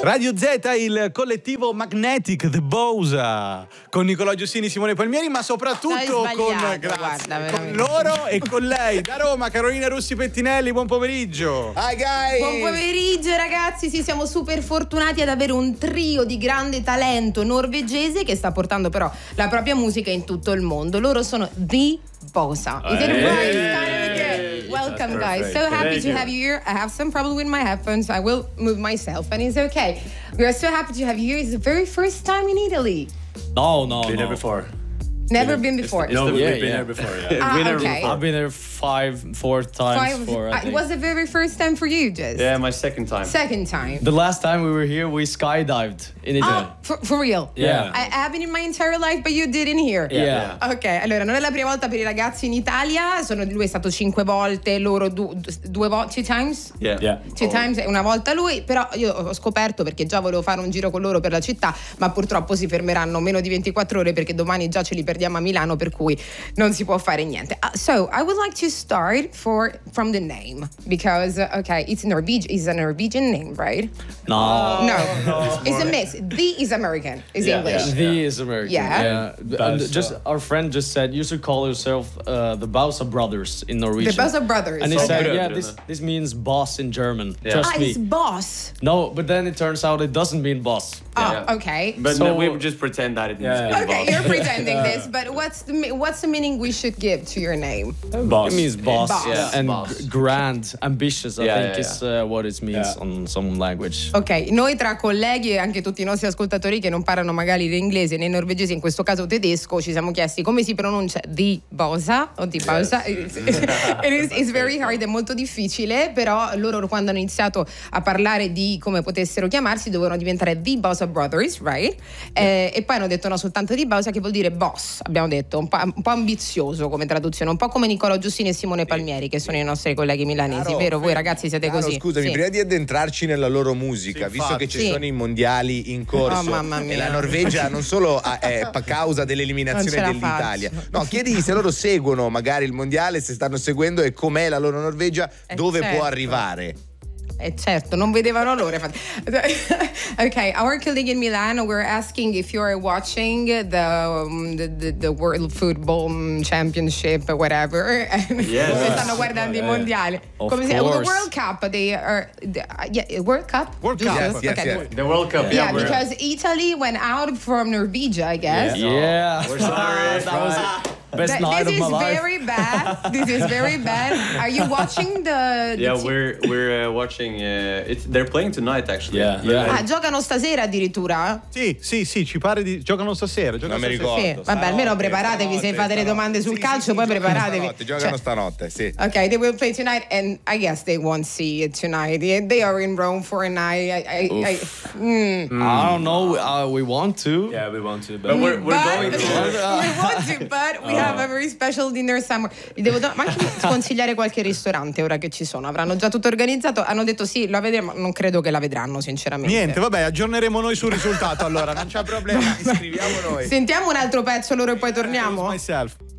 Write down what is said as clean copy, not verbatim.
Radio Z, il collettivo Magnetic, The Bosa, con Nicolò Giustini, Simone Palmieri, ma soprattutto con loro e con lei. Da Roma, Carolina Russi Pettinelli, buon pomeriggio. Hi guys! Buon pomeriggio ragazzi, sì, siamo super fortunati ad avere un trio di grande talento norvegese che sta portando però la propria musica in tutto il mondo. Loro sono The Bosa. Is it right? Welcome guys, so happy to have you here. I have some problem with my headphones, I will move myself and it's okay. We are so happy to have you here. It's the very first time in Italy. No. Been there before. Never been before. We've been there before, yeah. Okay. I've been there 4 times. It was the very first time for you, Jess? Yeah, my second time. Second time. The last time we were here, we skydived in Italy. For real? Yeah. I haven't in my entire life, but you did in here. Yeah. Ok, allora non è la prima volta per i ragazzi in Italia. Lui è stato 5 volte, loro 2 volte, 2 times? Yeah. 2 times, una volta lui. Però io ho scoperto, perché già volevo fare un giro con loro per la città, ma purtroppo si fermeranno meno di 24 ore perché domani già ce li perdiamo a Milano, per cui non si può fare niente. So I would like to start from the name, because it's a Norwegian name, right? No. It's a mix. The is American, is English. The is American. Yeah. And just our friend just said you should call yourself the Bosa Brothers in Norwegian. The Bosa Brothers. And he said, this means boss in German. Yeah. Trust me. It's boss. No, but then it turns out it doesn't mean boss. Okay. But So- no, we just pretend that it means Okay, you're pretending this, but what's the meaning we should give to your name? It means boss. Boss. Yeah. And Boss. grand, ambitious, I think is what it means Yeah. on some language. Ok, noi tra colleghi e anche tutti i nostri ascoltatori che non parlano magari l'inglese né il norvegese, in questo caso tedesco, ci siamo chiesti come si pronuncia The Bosa o The Bosa. It's very hard, è molto difficile, però loro quando hanno iniziato a parlare di come potessero chiamarsi dovevano diventare The Bosa Brothers, right? E poi hanno detto no, soltanto The Bosa, che vuol dire boss, abbiamo detto, un po' ambizioso come traduzione, un po' come Nicolò Giustini e Simone Palmieri, che sono i nostri colleghi milanesi, vero? Voi ragazzi siete così. Scusami, Sì. prima di addentrarci nella loro musica, visto che ci sono i mondiali in corso, Oh, mamma mia. e la Norvegia non solo è a causa dell'eliminazione Non ce la dell'Italia, faccio. no, chiedi se loro seguono magari il mondiale, se stanno seguendo e com'è la loro Norvegia, dove certo. può arrivare. Certo, non vedevano l'ora. Okay, our colleague in Milan, we're asking if you're watching the World Football Championship or whatever. Yes. Stanno guardando i mondiali. Of Come si chiama? The course. World Cup. World Cup? World Giusto? Cup. Yes, Okay. yes. The World Cup, Yeah, we're- because Italy went out from Norvegia, I guess. Yeah. We're sorry. That was best night This of my is life. very bad. This is very bad. Are you watching the Yeah, team? we're watching. They're playing tonight, actually. Yeah. Giocano stasera addirittura? Sì, ci pare di giocano stasera. Non mi ricordo. Sì, vabbè, almeno preparatevi, se fate le domande sul calcio, poi preparatevi. Giocano stanotte, sì. Okay, they will play tonight, and I guess they won't see it tonight. They are in Rome for a night. I don't know. We want to. Yeah, we want to, but we're going to. We want to, but we have a very special dinner somewhere. Ma anche consigliare qualche ristorante ora che ci sono. Avranno già tutto organizzato. Hanno detto sì, la vedremo. Non credo che la vedranno, sinceramente. Niente, vabbè, aggiorneremo noi sul risultato allora, non c'è problema. Iscriviamo noi. Sentiamo un altro pezzo loro e poi torniamo. Myself.